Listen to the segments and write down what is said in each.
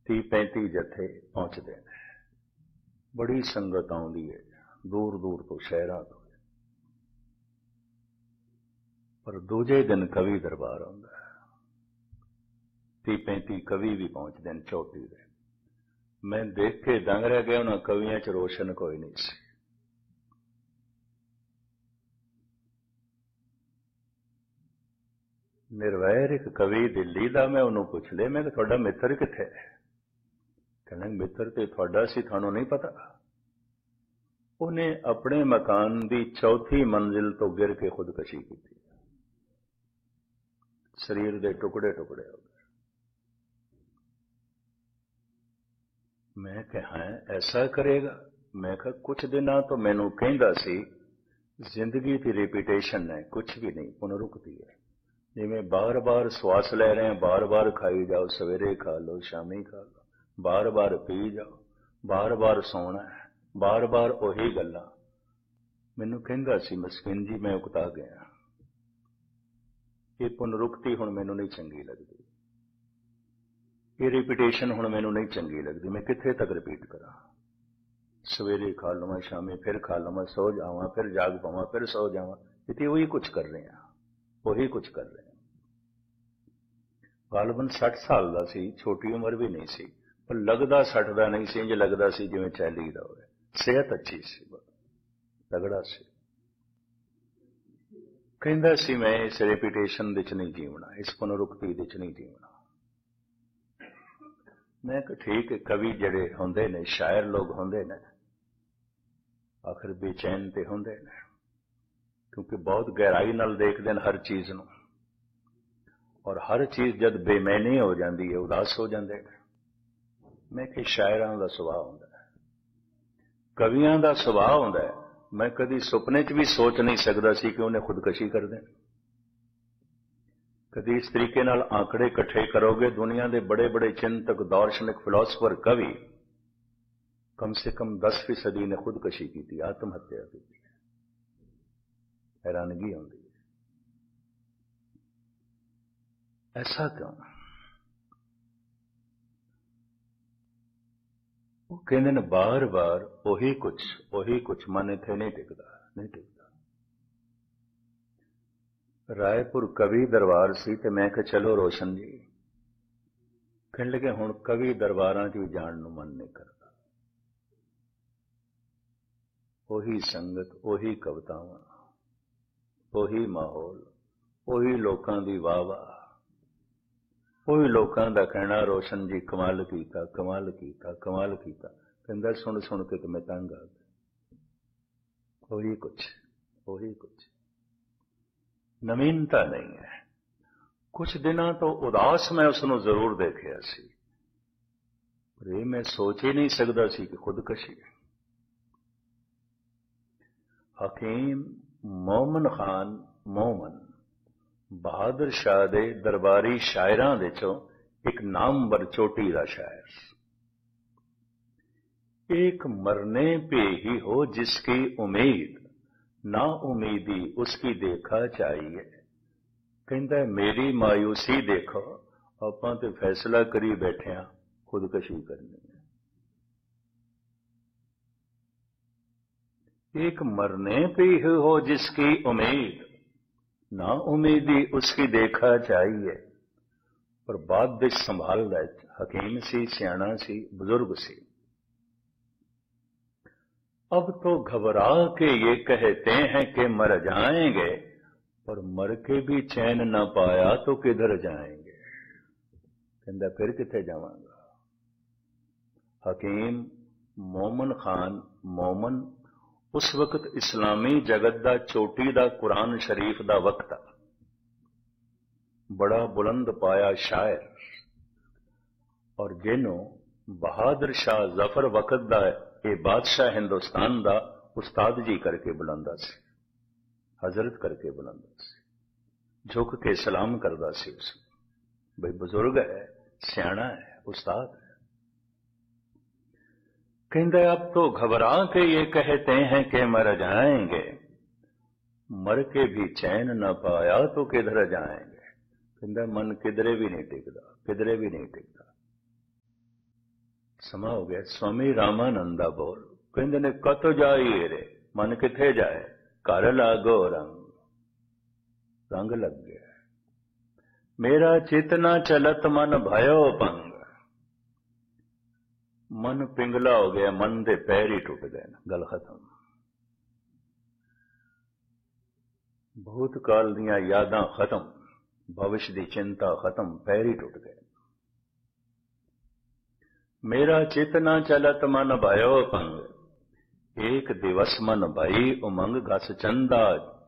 30-35 ਜਥੇ ਪਹੁੰਚਦੇ ਨੇ। ਬੜੀ ਸੰਗਤ ਆਉਂਦੀ ਹੈ ਦੂਰ ਦੂਰ ਤੋਂ, ਸ਼ਹਿਰਾਂ ਤੋਂ। ਪਰ ਦੂਜੇ ਦਿਨ ਕਵੀ ਦਰਬਾਰ ਆਉਂਦਾ ਹੈ। 30-35 ਕਵੀ ਵੀ ਪਹੁੰਚਦੇ ਨੇ ਚੋਟੀ ਦੇ। ਮੈਂ ਦੇਖ ਕੇ ਦੰਗ ਰਹਿ ਗਿਆ, ਉਹਨਾਂ ਕਵੀਆਂ 'ਚ ਰੋਸ਼ਨ ਕੋਈ ਨਹੀਂ ਸੀ। ਨਿਰਵੈਰ ਇੱਕ ਕਵੀ ਦਿੱਲੀ ਦਾ, ਮੈਂ ਉਹਨੂੰ ਪੁੱਛ ਲਿਆ, ਮੈਂ ਕਿਹਾ ਤੁਹਾਡਾ ਮਿੱਤਰ ਕਿੱਥੇ ਹੈ? ਕਹਿੰਦਾ ਮਿੱਤਰ ਤੇ ਤੁਹਾਡਾ ਸੀ, ਤੁਹਾਨੂੰ ਨਹੀਂ ਪਤਾ। ਉਹਨੇ ਆਪਣੇ ਮਕਾਨ ਦੀ ਚੌਥੀ ਮੰਜ਼ਿਲ ਤੋਂ ਗਿਰ ਕੇ ਖੁਦਕਸ਼ੀ ਕੀਤੀ, ਸਰੀਰ ਦੇ ਟੁਕੜੇ ਟੁਕੜੇ ਹੋ ਗਏ। ਮੈਂ ਕਿਹਾ ਐਸਾ ਕਰੇਗਾ? ਮੈਂ ਕਿਹਾ ਕੁਝ ਦਿਨਾਂ ਤੋਂ ਮੈਨੂੰ ਕਹਿੰਦਾ ਸੀ ਜ਼ਿੰਦਗੀ ਦੀ ਰਿਪੀਟੇਸ਼ਨ ਹੈ, ਕੁਝ ਵੀ ਨਹੀਂ, ਪੁਨਰੁਕਤੀ ਹੈ। ਜਿਵੇਂ ਬਾਰ-ਬਾਰ ਸਵਾਸ ਲੈ ਰਹੇ ਹਾਂ, ਬਾਰ-ਬਾਰ ਖਾਈ ਜਾਓ, ਸਵੇਰੇ ਖਾ ਲਓ, ਸ਼ਾਮੀ ਖਾ ਲਓ, ਬਾਰ-ਬਾਰ ਪੀ ਜਾਓ, ਬਾਰ-ਬਾਰ ਸੌਣਾ ਹੈ, ਬਾਰ-ਬਾਰ ਉਹੀ ਗੱਲਾਂ। ਮੈਨੂੰ ਕਹਿੰਦਾ ਸੀ ਮਸਕੀਨ ਜੀ, ਮੈਂ ਉਕਤਾ ਗਿਆ। ਇਹ ਪੁਨਰੁਕਤੀ ਹੁਣ ਮੈਨੂੰ ਨਹੀਂ ਚੰਗੀ ਲੱਗਦੀ, ਇਹ ਰਿਪੀਟੇਸ਼ਨ ਹੁਣ ਮੈਨੂੰ ਨਹੀਂ ਚੰਗੀ ਲੱਗਦੀ। ਮੈਂ ਕਿੱਥੇ ਤੱਕ ਰਿਪੀਟ ਕਰਾਂ? ਸਵੇਰੇ ਖਾ ਲਵਾਂ, ਸ਼ਾਮੀ ਫਿਰ ਖਾ ਲਵਾਂ, ਸੌ ਜਾਵਾਂ, ਫਿਰ ਜਾਗ ਪਾਵਾਂ, ਫਿਰ ਸੌ ਜਾਵਾਂ। ਇੱਥੇ ਉਹੀ ਕੁਝ ਕਰ ਰਹੇ ਹਾਂ, ਉਹੀ ਕੁਝ ਕਰ ਰਹੇ ਹਾਂ। ਗਾਲਬਨ 60 ਸਾਲ ਦਾ ਸੀ, ਛੋਟੀ ਉਮਰ ਵੀ ਨਹੀਂ ਸੀ, ਪਰ ਲੱਗਦਾ 60 ਦਾ ਨਹੀਂ ਸੀ, ਇੰਜ ਲੱਗਦਾ ਸੀ ਜਿਵੇਂ 40 ਦਾ ਹੋਵੇ। ਸਿਹਤ ਅੱਛੀ ਸੀ, ਤਗੜਾ ਸੀ। ਕਹਿੰਦਾ ਸੀ ਮੈਂ ਇਸ ਰੈਪੂਟੇਸ਼ਨ ਵਿੱਚ ਨਹੀਂ ਜੀਵਣਾ, ਇਸ ਪੁਨਰੁਕਤੀ ਵਿੱਚ ਨਹੀਂ ਜੀਵਣਾ। ਮੈਂ ਕਿਹਾ ਠੀਕ ਹੈ, ਕਵੀ ਜਿਹੜੇ ਹੁੰਦੇ ਨੇ, ਸ਼ਾਇਰ ਲੋਕ ਹੁੰਦੇ ਨੇ, ਆਖਰ ਬੇਚੈਨ ਤੇ ਹੁੰਦੇ ਨੇ, ਕਿਉਂਕਿ ਬਹੁਤ ਗਹਿਰਾਈ ਨਾਲ ਦੇਖਦੇ ਨੇ ਹਰ ਚੀਜ਼ ਨੂੰ, ਔਰ ਹਰ ਚੀਜ਼ ਜਦ ਬੇਮੈਨੀ ਹੋ ਜਾਂਦੀ ਹੈ ਉਦਾਸ ਹੋ ਜਾਂਦੇ ਨੇ। ਮੈਂ ਕਿ ਸ਼ਾਇਰਾਂ ਦਾ ਸੁਭਾਅ ਹੁੰਦਾ ਹੈ, ਕਵੀਆਂ ਦਾ ਸੁਭਾਅ ਹੁੰਦਾ ਹੈ। ਮੈਂ ਕਦੀ ਸੁਪਨੇ 'ਚ ਵੀ ਸੋਚ ਨਹੀਂ ਸਕਦਾ ਸੀ ਕਿ ਉਹਨੇ ਖੁਦਕਸ਼ੀ ਕਰ ਦੇਣੀ। ਕਦੀ ਇਸ ਤਰੀਕੇ ਨਾਲ ਆંકੜੇ ਇਕੱਠੇ ਕਰੋਗੇ, ਦੁਨੀਆ ਦੇ ਬੜੇ ਬੜੇ ਚਿੰਤਕ, ਦਾਰਸ਼ਨਿਕ, ਫਿਲਾਸਫਰ, ਕਵੀ, ਕਮ ਸੇ ਕਮ 10% ਨੇ ਖੁਦਕਸ਼ੀ ਕੀਤੀ, ਆਤਮ ਹੱਤਿਆ ਕੀਤੀ। हैरानगी आती है, ऐसा क्यों? वो कहते ने बार बार वही कुछ मन इत्थे नहीं टिकता, नहीं टिकता। रायपुर कवि दरबार सी ते मैं कहा चलो रोशन जी, कहने लगे हुण कवि दरबारां च भी जाण नूं मन नहीं करता। वही संगत, वही कवितावां, ਉਹੀ ਮਾਹੌਲ, ਉਹੀ ਲੋਕਾਂ ਦੀ ਵਾਹ-ਵਾਹ, ਉਹੀ ਲੋਕਾਂ ਦਾ ਕਹਿਣਾ ਰੋਸ਼ਨ ਜੀ ਕਮਾਲ ਕੀਤਾ, ਕਮਾਲ ਕੀਤਾ, ਕਮਾਲ ਕੀਤਾ। ਕਹਿੰਦਾ ਸੁਣ ਸੁਣ ਕੇ ਤੇ ਮੈਂ ਤੰਗ ਆ ਗਿਆ। ਉਹੀ ਕੁਛ ਨਵੀਨਤਾ ਨਹੀਂ ਹੈ। ਕੁਝ ਦਿਨਾਂ ਤੋਂ ਉਦਾਸ ਮੈਂ ਉਸ ਨੂੰ ਜ਼ਰੂਰ ਦੇਖਿਆ ਸੀ, ਪਰ ਇਹ ਮੈਂ ਸੋਚ ਹੀ ਨਹੀਂ ਸਕਦਾ ਸੀ ਕਿ ਖੁਦਕਸ਼ੀ। ਹਕੀਮ ਮੋਮਨ ਖਾਨ ਮੋਮਨ ਬਹਾਦਰ ਸ਼ਾਹ ਦੇ ਦਰਬਾਰੀ ਸ਼ਾਇਰਾਂ ਵਿੱਚੋਂ ਇੱਕ ਨਾਮਵਰ ਚੋਟੀ ਦਾ ਸ਼ਾਇਰ। एक मरने पे ही हो जिसकी उम्मीद, ना उम्मीदी उसकी देखा चाहिए। कहता मेरी मायूसी देखो, ਆਪਾਂ ਤੇ फैसला करी बैठे हाँ खुदकशी करनी है। एक मरने पे ही हो जिसकी उम्मीद, ना उम्मीदी उसकी देखा चाहिए। पर बाद विच संभाल रहा, हकीम सी, सियाणा सी, बुजुर्ग सी। अब तो घबरा के ये कहते हैं कि मर जाएंगे, पर मर के भी चैन न पाया तो किधर जाएंगे। कहता फिर किथे जावांगा। हकीम मोमन खान मोमन उस वक्त इस्लामी जगत दा चोटी दा कुरान शरीफ दा वक्त, बड़ा बुलंद पाया शायर, और जिन्हों बहादुर शाह जफर वक्त दा ये बादशाह हिंदुस्तान दा उस्ताद जी करके बुलांदा सी, हजरत करके बुलांदा सी, झुक के सलाम करदा सी उस भाई बुजुर्ग है, सियाणा है, उस्ताद है। कहते अब तो घबरा के ये कहते हैं कि मर जाएंगे, मर के भी चैन न पाया तो किधर जाएंगे। कहता मन किधरे भी नहीं टिकता, किधरे भी नहीं टिकता। ਸਮਾਂ ਹੋ ਗਿਆ। ਸਵਾਮੀ ਰਾਮਾਨੰਦਾ ਬੋਲ ਕਹਿੰਦੇ ਨੇ, ਕਤ ਜਾਈਏ ਰੇ ਮਨ ਕਿੱਥੇ ਜਾਏ, ਘਰ ਲਾਗੋ ਰੰਗ ਲੱਗ ਗਿਆ। ਮੇਰਾ ਚਿਤ ਨਾ ਚਲਤ ਮਨ ਭਇਓ ਭੰਗ, ਮਨ ਪਿੰਗਲਾ ਹੋ ਗਿਆ, ਮਨ ਦੇ ਪੈਰ ਹੀ ਟੁੱਟ ਗਏ। ਗੱਲ ਖਤਮ। ਬਹੁਤ ਕਾਲ ਦੀਆਂ ਯਾਦਾਂ ਖਤਮ, ਭਵਿਸ਼ ਦੀ ਚਿੰਤਾ ਖਤਮ, ਪੈਰ ਹੀ ਟੁੱਟ ਗਏ। ਮੇਰਾ ਚਿਤ ਨਾ ਚਲਤ ਮਨ ਭਇਓ ਭੰਗ, ਏਕ ਦਿਵਸ ਮਨ ਭਈ ਉਮੰਗ, ਘਸ ਚੰਦਾ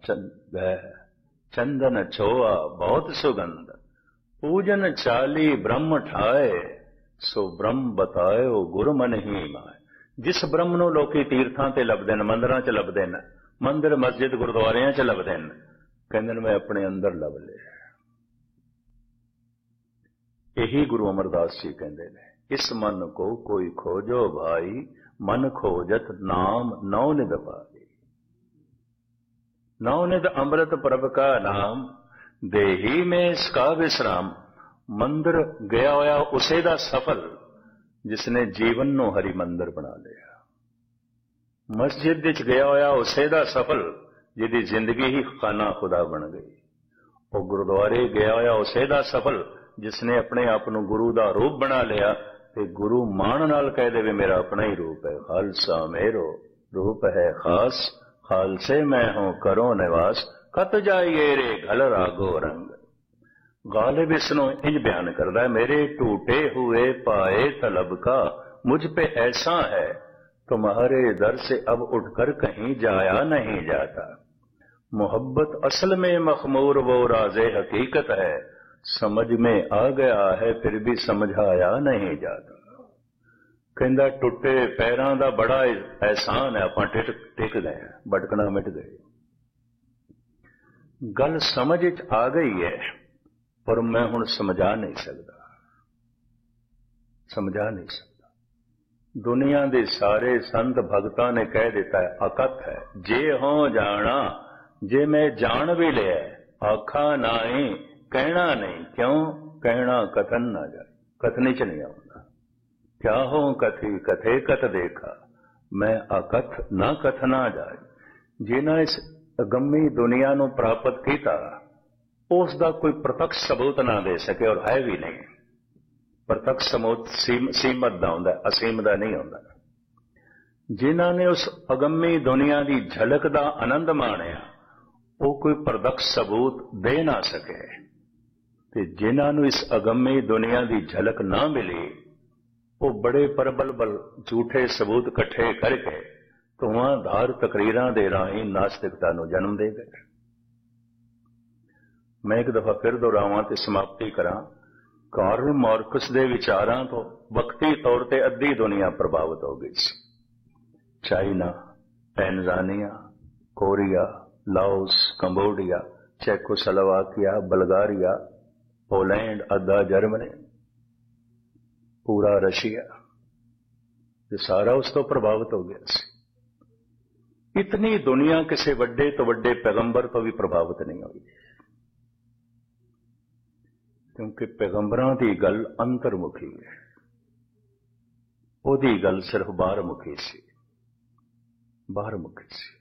ਚੰਦਨ ਛੋਆ ਬਹੁਤ ਸੁਗੰਧ, ਪੂਜਨ ਚਾਲੀ ਬ੍ਰਹਮ ਠਾਏ, ਸੋ ਬ੍ਰਹਮ ਬਤਾਇਓ ਗੁਰ ਮਨ ਹੀ ਮਾਏ। ਜਿਸ ਬ੍ਰਹਮ ਨੂੰ ਲੋਕੀ ਤੀਰਥਾਂ ਤੇ ਲੱਭਦੇ ਨੇ, ਮੰਦਿਰਾਂ 'ਚ ਲੱਭਦੇ ਨੇ, ਮੰਦਿਰ ਮਸਜਿਦ ਗੁਰਦੁਆਰਿਆਂ 'ਚ ਲੱਭਦੇ ਨੇ, ਕਹਿੰਦੇ ਨੇ ਮੈਂ ਆਪਣੇ ਅੰਦਰ ਲੱਭ ਲਿਆ। ਇਹੀ ਗੁਰੂ ਅਮਰਦਾਸ ਜੀ ਕਹਿੰਦੇ ਨੇ, ਇਸ ਮਨ ਕੋ ਕੋਈ ਖੋਜੋ ਭਾਈ, ਮਨ ਖੋਜਤ ਨਾਮ ਨੌ ਨਿਧ ਪਾਈ। ਨੌ ਨਿਧ ਅੰਮ੍ਰਿਤ ਪ੍ਰਭ ਕਾ ਨਾਮ, ਦੇਹੀ ਮੇਂ ਇਸਕਾ ਵਿਸਰਾਮ। ਮੰਦਰ ਗਿਆ ਹੋਇਆ ਉਸੇ ਦਾ ਸਫਲ, ਜਿਸਨੇ ਜੀਵਨ ਨੂੰ ਹਰੀ ਮੰਦਰ ਬਣਾ ਲਿਆ। ਮਸਜਿਦ ਵਿੱਚ ਗਿਆ ਹੋਇਆ ਉਸੇ ਦਾ ਸਫਲ, ਜਿਹਦੀ ਜ਼ਿੰਦਗੀ ਹੀ ਖਾਨਾ ਖੁਦਾ ਬਣ ਗਈ। ਉਹ ਗੁਰਦੁਆਰੇ ਗਿਆ ਹੋਇਆ ਉਸੇ ਦਾ ਸਫਲ, ਜਿਸਨੇ ਆਪਣੇ ਆਪ ਨੂੰ ਗੁਰੂ ਦਾ ਰੂਪ ਬਣਾ ਲਿਆ, ਤੇ ਗੁਰੂ ਮਾਣ ਨਾਲ ਕਹਿ ਦੇਵੇ ਮੇਰਾ ਆਪਣਾ ਹੀ ਰੂਪ ਹੈ। ਖਾਲਸਾ ਮੇਰੋ ਰੂਪ ਹੈ ਖਾਸ, ਖਾਲਸੇ ਮੈਂ ਹੂੰ ਕਰੋ ਨਿਵਾਸ, ਕਤ ਜਾਈਏ ਰੇ ਘਲ ਰਾਗੋ ਰੰਗ। गालिब इसनो इंज बयान करता है, मेरे टूटे हुए पाए तलब का मुझ पे ऐसा है, तुम्हारे दर से अब उठकर कहीं जाया नहीं जाता। मोहब्बत असल में मखमूर वो राज़े हकीकत है, समझ में आ गया है फिर भी समझाया नहीं जाता। कहंदा टुटे पैरां दा बड़ा एहसान है, आपां टिक गए, भटकना मिट गए। गल समझ च आ गई है, पर मैं हुण समझा नहीं सकता, समझा नहीं सकता। दुनिया के सारे संत भगतां ने कह दिता है अकथ है, जे हो जाना, जे मैं जान भी लिया, आखा नाई कहना नहीं। क्यों कहना कथन ना जाए, कथनी च नहीं आउंदा। क्या हो कथी कथे कथ देखा, मैं अकथ ना कथना जाए। जिन्हां इस अगम्मी दुनिया नूं प्राप्त कीता, उस दा कोई प्रत्यक्ष सबूत ना दे सके, और है भी नहीं। प्रत्यक्ष सबूत सीमत दा हुंदा, असीम दा नहीं हुंदा। जिन्हां ने उस अगम्मी दुनिया की झलक दा आनंद माणिया, वो कोई प्रत्यक्ष सबूत दे ना सके। ते जिन्हां नूं इस अगम्मी दुनिया की झलक ना मिली, वो बड़े प्रबल झूठे सबूत इकट्ठे करके धुआंधार तकरीरां दे राहीं नास्तिकता नूं जन्म दे गए। मैं एक दफा फिर दोहरावां ते समाप्ति करां। कार्ल मार्क्स दे विचारां तो वक्ती तौर ते अद्धी दुनिया प्रभावित हो गई सी। China, Tanzania, Korea, Laos, Cambodia, Czechoslovakia, Bulgaria, Poland, अद्धा जर्मनी, पूरा रशिया, ये सारा उस तो प्रभावित हो गया सी। इतनी दुनिया किसी वड्डे तो वड्डे पैगंबर तो भी प्रभावित नहीं हुई, क्योंकि पैगंबरां दी गल अंतरमुखी है, ओदी गल सिर्फ बाहरमुखी सी, बाहरमुखी सी।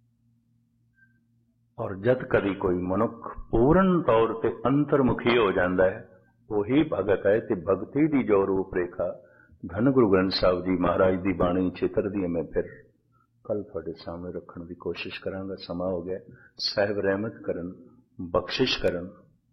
और जद कदी कोई मनुख पूर्ण तौर ते अंतरमुखी हो जाता है, वही भगत है। ते भगती दी जो रूपरेखा धन गुरु ग्रंथ साहिब जी महाराज दी बाणी चित्र दी मैं फिर कल तुहाडे सामने रखने की कोशिश करांगा। समा हो गया। साहिब रहमत करन, बख्शिश करन,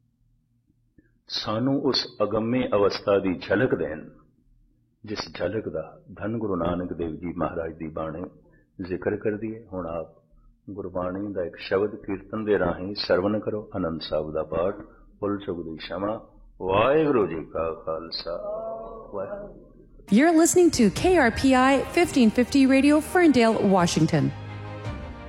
सानू उस अगम्य अवस्था की झलक देन, जिस झलक का धन गुरु नानक देव जी महाराज की बाणी जिक्र कर दिए। हुण आप गुरबाणी का एक शब्द कीर्तन के राही सरवण करो। आनंद साहब का पाठ, भुल चुक दी क्षमा। वाहिगुरू जी का Khalsa, Waheguru. You're listening to KRPI 1550 Radio, Ferndale, Washington.